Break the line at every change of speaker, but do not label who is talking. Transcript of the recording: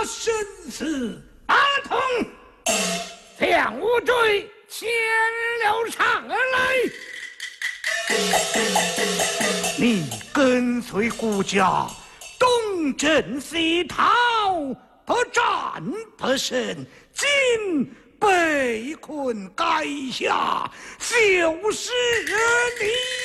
生死大同，将无罪牵了上而来。你跟随顾家东征西讨，不战不胜，今被困垓下，就是你。